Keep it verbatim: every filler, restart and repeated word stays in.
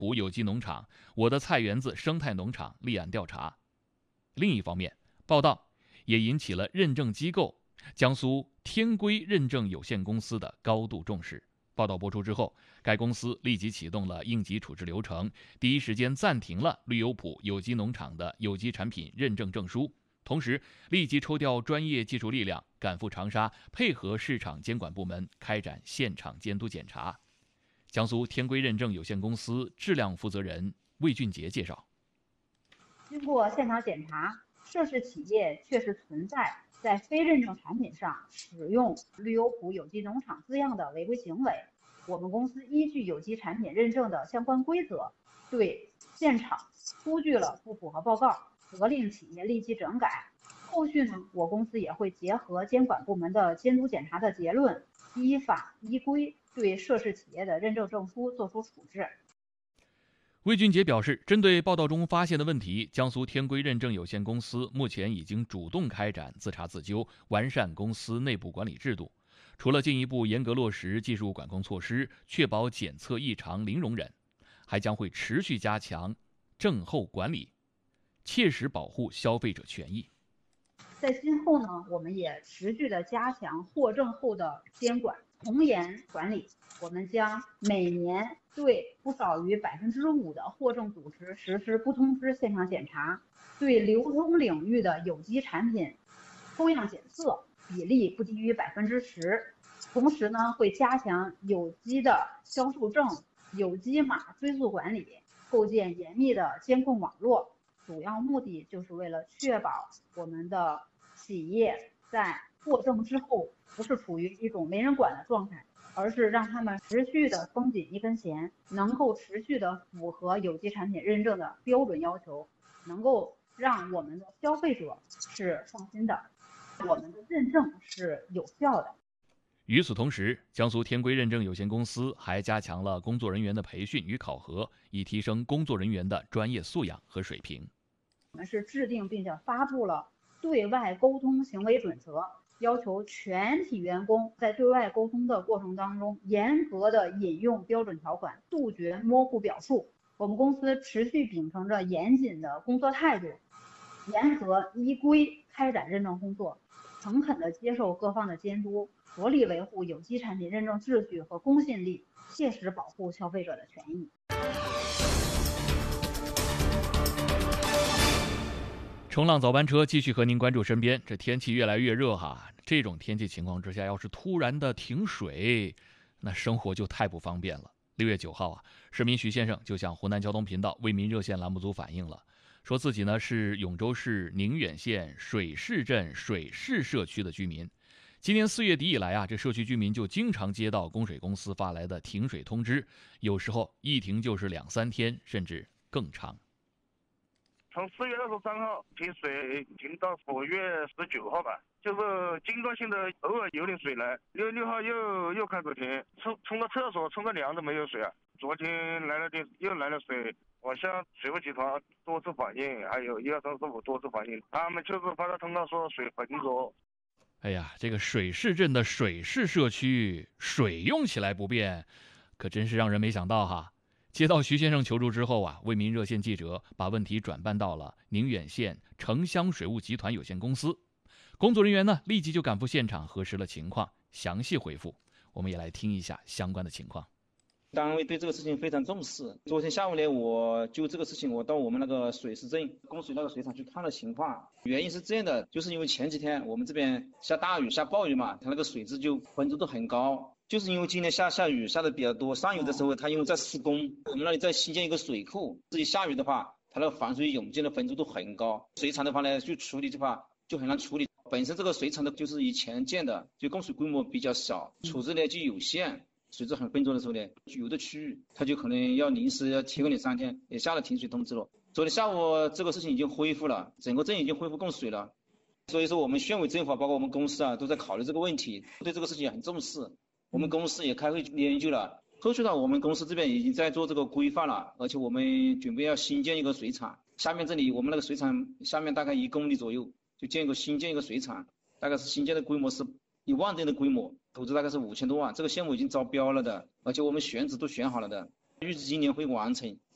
浦有机农场、我的菜园子生态农场立案调查。另一方面，报道也引起了认证机构江苏天规认证有限公司的高度重视。报道播出之后，该公司立即启动了应急处置流程，第一时间暂停了绿优普有机农场的有机产品认证证书，同时立即抽调专业技术力量赶赴长沙，配合市场监管部门开展现场监督检查。江苏天规认证有限公司质量负责人魏俊杰介绍， 经过现场检查，涉事企业确实存在在非认证产品上使用绿优普有机农场字样的违规行为。我们公司依据有机产品认证的相关规则，对现场出具了不符合报告，责令企业立即整改。后续呢，我公司也会结合监管部门的监督检查的结论，依法依规对涉事企业的认证证书作出处置。 魏俊杰表示，针对报道中发现的问题，江苏天规认证有限公司目前已经主动开展自查自纠，完善公司内部管理制度。除了进一步严格落实技术管控措施，确保检测异常零容忍，还将会持续加强证后管理，切实保护消费者权益。 在今后呢，我们也持续的加强获证后的监管，从严管理。我们将每年对不少于百分之五的获证组织实施不通知现场检查，对流通领域的有机产品抽样检测比例不低于百分之十。同时呢，会加强有机的销售证、有机码追溯管理，构建严密的监控网络。主要目的就是为了确保我们的企业在获证之后不是处于一种没人管的状态，而是让他们持续的绷紧一根弦，能够持续的符合有机产品认证的标准要求，能够让我们的消费者是放心的，我们的认证是有效的。 与此同时，江苏天规认证有限公司还加强了工作人员的培训与考核，以提升工作人员的专业素养和水平。 我们是制定并且发布了对外沟通行为准则，要求全体员工在对外沟通的过程当中，严格的引用标准条款，杜绝模糊表述。我们公司持续秉承着严谨的工作态度，严格依规开展认证工作，诚恳地接受各方的监督，着力维护有机产品认证秩序和公信力，切实保护消费者的权益。 冲浪早班车继续和您关注身边。这天气越来越热哈，这种天气情况之下，要是突然的停水，那生活就太不方便了。六月九号啊，市民徐先生就向湖南交通频道为民热线栏目组反映了，说自己呢是永州市宁远县水市镇水市社区的居民。今年四月底以来啊，这社区居民就经常接到供水公司发来的停水通知，有时候一停就是两三天，甚至更长。 从四月二十三号停水停到五月十九号吧，就是间断性的偶尔有点水来，六六号又又开始停，冲冲个厕所冲个凉都没有水啊。昨天来了点又来了水，我向水务集团多次反映，还有一二三四五多次反映，他们就是发个通告说水浑浊。 哎呀，这个水市镇的水市社区水用起来不便，可真是让人没想到哈。接到徐先生求助之后啊，为民热线记者把问题转办到了宁远县城乡水务集团有限公司，工作人员呢立即就赶赴现场核实了情况，详细回复。我们也来听一下相关的情况。 单位对这个事情非常重视。昨天下午呢，我就这个事情，我到我们那个水市镇供水那个水厂去看了情况。原因是这样的，就是因为前几天我们这边下大雨、下暴雨嘛，它那个水质就浑浊度很高。就是因为今天下下雨下的比较多，上游的时候它因为在施工，我们那里在新建一个水库，自己下雨的话，它那个防水涌进的浑浊度很高。水厂的话呢，就处理的话就很难处理。本身这个水厂的就是以前建的，就供水规模比较小，处置呢就有限。水质很浑浊的时候呢，有的区域它就可能要临时要停个两三天，也下了停水通知了。昨天下午这个事情已经恢复了，整个镇已经恢复供水了。所以说我们县委政府包括我们公司啊都在考虑这个问题，对这个事情也很重视。我们公司也开会研究了，后续呢我们公司这边已经在做这个规范了，而且我们准备要新建一个水厂。下面这里我们那个水厂下面大概一公里左右就建一个新建一个水厂，大概是新建的规模是一万吨的规模，投资大概是五千多万，这个项目已经招标了的，而且我们选址都选好了的，预计今年会完成。